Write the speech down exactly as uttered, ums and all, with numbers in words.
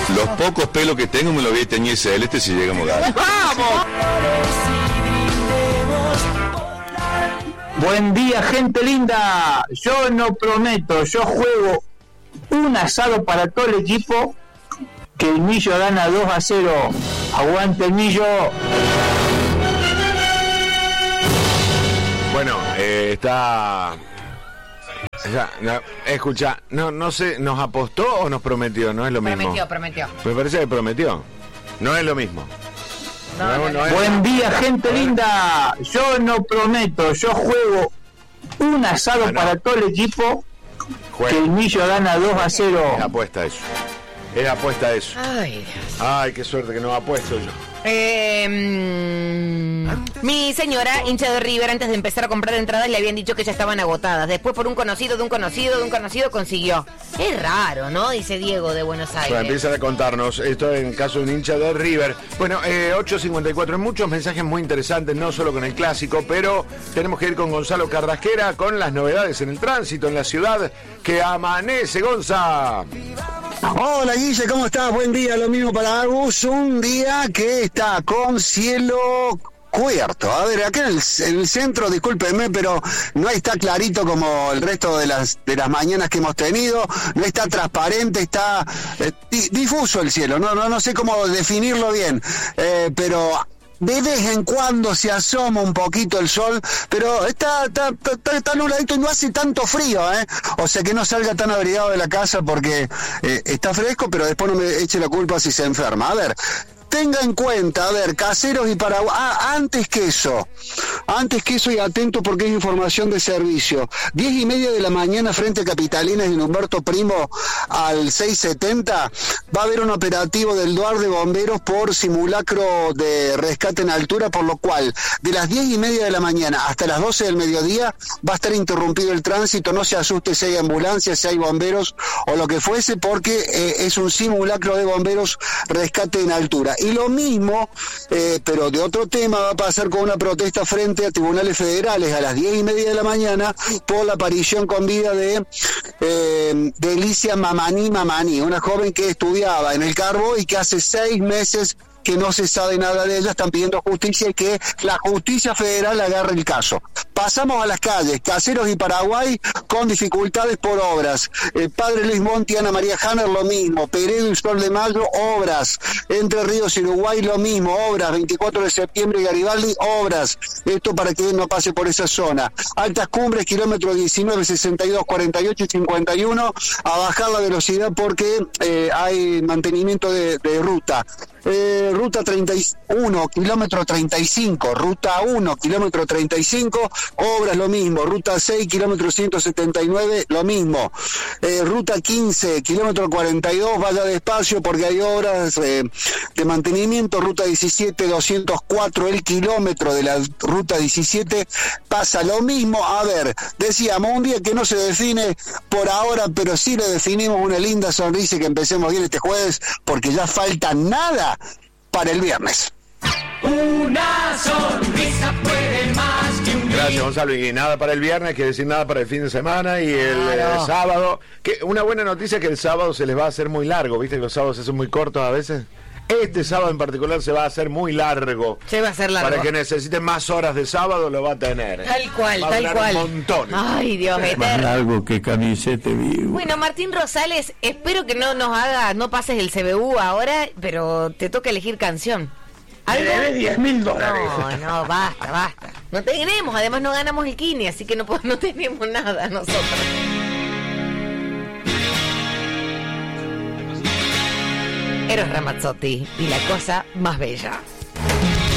Los pocos pelos que tengo me los voy a teñir celeste si llegamos a ganar. ¡Vamos! Buen día, gente linda. Yo no prometo, yo juego un asado para todo el equipo, que el Millo gana dos a cero. Aguante el Millo. Bueno, eh, está... Ya, no, escucha, no, no sé, ¿nos apostó o nos prometió? No es lo mismo. Prometió, prometió. Me parece que prometió. No es lo mismo. No, no, no, no. Buen día, gente linda. Yo no prometo, yo juego un asado ah, no. para todo el equipo, Juega. que el Millo gana dos a cero. Es apuesta eso. Es apuesta eso. Ay, Dios. Ay, qué suerte que no apuesto yo. Eh, mmm, mi señora, hincha de River, antes de empezar a comprar entradas le habían dicho que ya estaban agotadas. Después por un conocido, de un conocido, de un conocido consiguió. Es raro, ¿no? Dice Diego de Buenos Aires. Bueno, empiezan a contarnos esto en caso de un hincha de River. Bueno, eh, ocho cincuenta y cuatro, muchos mensajes muy interesantes, no solo con el clásico, pero tenemos que ir con Gonzalo Carrasquera con las novedades en el tránsito en la ciudad que amanece. Gonza. Hola Guille, ¿cómo estás? Buen día, lo mismo para Agus. Un día que está con cielo cubierto. A ver, acá en el, en el centro, discúlpenme, pero no está clarito como el resto de las de las mañanas que hemos tenido. No está transparente, está eh, di, difuso el cielo. No, no, no sé cómo definirlo bien, eh, pero de vez en cuando se asoma un poquito el sol, pero está, está, está, está nubladito y no hace tanto frío, ¿eh? O sea que no salga tan abrigado de la casa porque eh, está fresco, pero después no me eche la culpa si se enferma. A ver, tenga en cuenta, a ver, caseros y Paraguay. Ah, antes que eso, antes que eso y atento porque es información de servicio. Diez y media de la mañana frente a Capitalines de Humberto Primo al seiscientos setenta va a haber un operativo del DUAR de bomberos por simulacro de rescate en altura, por lo cual de las diez y media de la mañana hasta las doce del mediodía va a estar interrumpido el tránsito. No se asuste si hay ambulancias, si hay bomberos o lo que fuese, porque eh, es un simulacro de bomberos rescate en altura. Y lo mismo, eh, pero de otro tema, va a pasar con una protesta frente a tribunales federales a las diez y media de la mañana por la aparición con vida de, eh, de Alicia Mamani Mamani, una joven que estudiaba en el Carbo y que hace seis meses que no se sabe nada de ella. Están pidiendo justicia y que la justicia federal agarre el caso. Pasamos a las calles, Caseros y Paraguay con dificultades por obras. El Padre Luis Monti, Ana María Hanner, lo mismo. Peredo y Sol de Mayo, obras. Entre Ríos y Uruguay, lo mismo, obras. veinticuatro de septiembre y Garibaldi, obras. Esto para que no pase por esa zona. Altas Cumbres, kilómetros diecinueve, sesenta y dos, cuarenta y ocho y cincuenta y uno, a bajar la velocidad porque eh, hay mantenimiento de, de ruta. Eh, ruta treinta y uno, kilómetro treinta y cinco, ruta uno, kilómetro treinta y cinco, obras lo mismo, ruta seis, kilómetro ciento setenta y nueve, lo mismo, eh, ruta quince, kilómetro cuarenta y dos, vaya despacio porque hay obras eh, de mantenimiento, ruta diecisiete, doscientos cuatro, el kilómetro de la ruta diecisiete, pasa lo mismo. A ver, decíamos, un día que no se define por ahora, pero sí le definimos una linda sonrisa y que empecemos bien este jueves, porque ya falta nada para el viernes. Una sonrisa puede más que un... Gracias, Gonzalo. Y nada para el viernes, quiere decir nada para el fin de semana y el claro. eh, sábado. Que una buena noticia es que el sábado se les va a hacer muy largo. ¿Viste que los sábados se hacen muy cortos a veces? Este sábado en particular se va a hacer muy largo. Se va a hacer largo. Para que necesite más horas de sábado lo va a tener. Tal cual, va a tal cual. Un montón. Ay, Dios mío. Más largo que camiseta vivo. Bueno, Martín Rosales, espero que no nos haga, no pases el C B U ahora, pero te toca elegir canción. ¿Algo? Me debes diez mil dólares. No, no, basta, basta. No tenemos, además no ganamos el Kini, así que no, no tenemos nada nosotros. Eros Ramazzotti y la cosa más bella.